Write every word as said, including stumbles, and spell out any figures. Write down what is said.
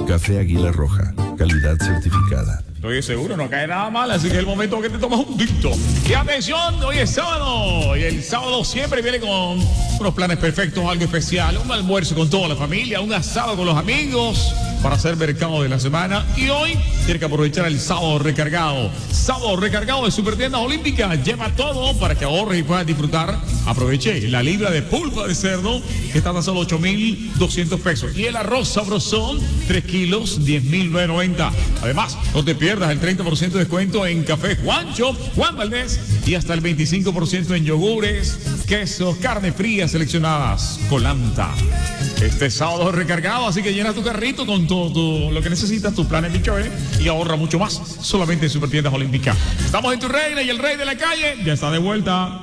Café Águila Roja, calidad certificada. Estoy seguro, no cae nada mal, así que es el momento que te tomas un tinto. Y atención, hoy es sábado. Y el sábado siempre viene con unos planes perfectos, algo especial. Un almuerzo con toda la familia, un asado con los amigos para hacer mercado de la semana. Y hoy tiene que aprovechar el sábado recargado. Sábado recargado de Supertiendas Olímpicas. Lleva todo para que ahorres y puedas disfrutar. Aproveche la libra de pulpa de cerdo, que está a solo ocho mil doscientos pesos. Y el arroz sabrosón, tres kilos, diez mil novecientos noventa. Además, no te pierdas el treinta por ciento de descuento en Café Juancho, Juan Valdés, y hasta el veinticinco por ciento en yogures, quesos, carne fría seleccionadas. Colanta. Este sábado es recargado, así que llena tu carrito con todo, todo lo que necesitas, tus planes dicho, ¿eh? Y ahorra mucho más, solamente en Supertiendas Olímpicas. Estamos en Tu Reina y el rey de la calle ya está de vuelta.